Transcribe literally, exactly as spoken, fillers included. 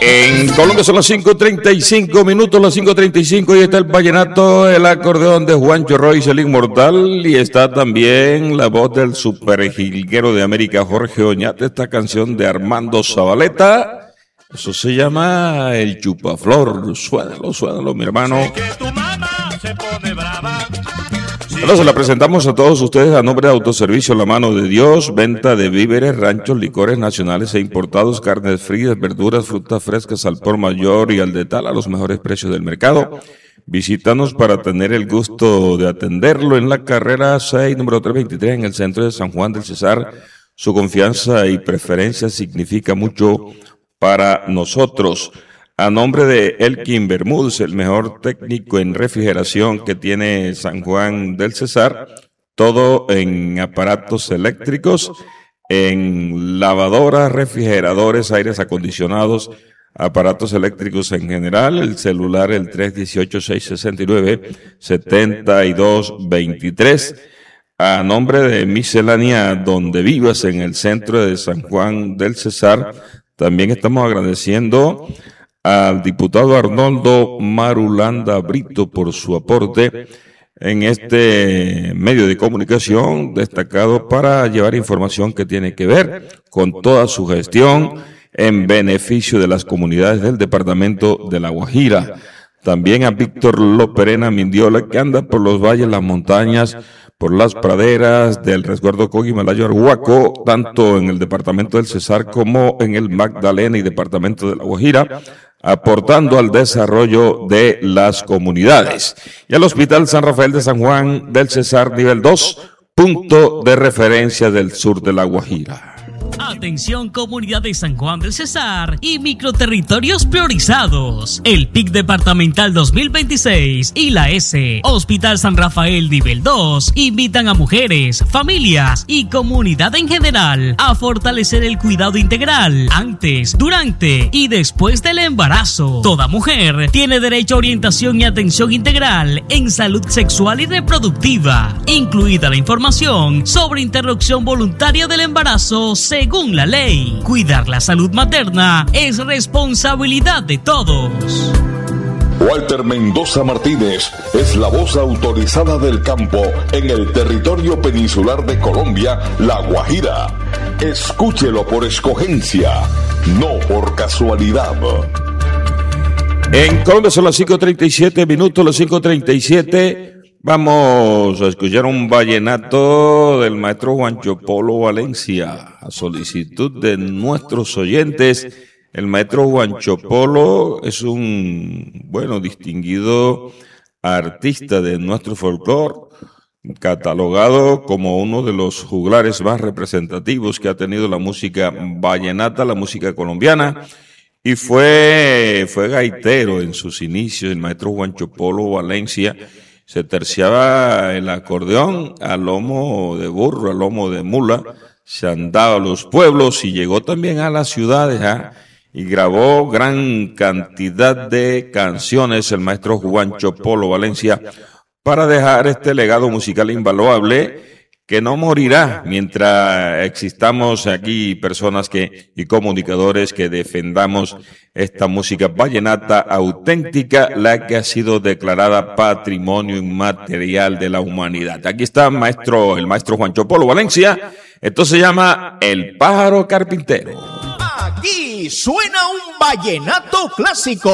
En Colombia son las cinco treinta y cinco minutos, las cinco treinta y cinco, y está el vallenato, el acordeón de Juancho Royce, el inmortal, y está también la voz del superjilguero de América, Jorge Oñate, esta canción de Armando Zabaleta, eso se llama El Chupaflor. Suénalo, suénalo, mi hermano. Ahora se la presentamos a todos ustedes a nombre de Autoservicio La Mano de Dios, venta de víveres, ranchos, licores nacionales e importados, carnes frías, verduras, frutas frescas al por mayor y al detal a los mejores precios del mercado. Visítanos para tener el gusto de atenderlo en la carrera seis, número trescientos veintitrés, en el centro de San Juan del Cesar. Su confianza y preferencia significa mucho para nosotros. A nombre de Elkin Bermúdez, el mejor técnico en refrigeración que tiene San Juan del Cesar, todo en aparatos eléctricos, en lavadoras, refrigeradores, aires acondicionados, aparatos eléctricos en general, el celular el tres uno ocho, seis seis nueve, siete dos dos tres. A nombre de Miscelánea Donde Vivas, en el centro de San Juan del Cesar, también estamos agradeciendo al diputado Arnoldo Marulanda Brito por su aporte en este medio de comunicación destacado para llevar información que tiene que ver con toda su gestión en beneficio de las comunidades del departamento de La Guajira. También a Víctor Loperena Mindiola, que anda por los valles, las montañas, por las praderas del resguardo Coguimalayo Arhuaco, tanto en el departamento del Cesar como en el Magdalena y departamento de La Guajira, aportando al desarrollo de las comunidades. Y al Hospital San Rafael de San Juan del Cesar, nivel dos, punto de referencia del sur de La Guajira. Atención, comunidad de San Juan del Cesar y microterritorios priorizados. El P I C Departamental dos mil veintiséis y la S Hospital San Rafael nivel dos invitan a mujeres, familias y comunidad en general a fortalecer el cuidado integral antes, durante y después del embarazo. Toda mujer tiene derecho a orientación y atención integral en salud sexual y reproductiva, incluida la información sobre interrupción voluntaria del embarazo según la ley. Cuidar la salud materna es responsabilidad de todos. Walter Mendoza Martínez es la voz autorizada del campo en el territorio peninsular de Colombia, La Guajira. Escúchelo por escogencia, no por casualidad. En Colombia son las cinco treinta y siete minutos, las cinco treinta y siete. Vamos a escuchar un vallenato del maestro Juancho Polo Valencia, a solicitud de nuestros oyentes. El maestro Juancho Polo es un, bueno, distinguido artista de nuestro folclore, catalogado como uno de los juglares más representativos que ha tenido la música vallenata, la música colombiana, y fue, fue gaitero en sus inicios. El maestro Juancho Polo Valencia se terciaba el acordeón a lomo de burro, a lomo de mula, se andaba a los pueblos y llegó también a las ciudades, ¿eh? Y grabó gran cantidad de canciones el maestro Juancho Polo Valencia para dejar este legado musical invaluable que no morirá mientras existamos aquí personas que y comunicadores que defendamos esta música vallenata auténtica, la que ha sido declarada patrimonio inmaterial de la humanidad. Aquí está maestro, el maestro Juancho Polo Valencia. Esto se llama El Pájaro Carpintero. Aquí suena un vallenato clásico.